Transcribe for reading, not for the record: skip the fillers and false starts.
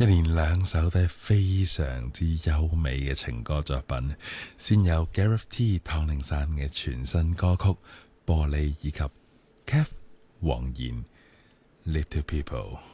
一連兩首都係非常之優美嘅情歌作品。先有 Gareth T 湯令山嘅全新歌曲《玻璃》，以及 Kev 黃妍《Little People》。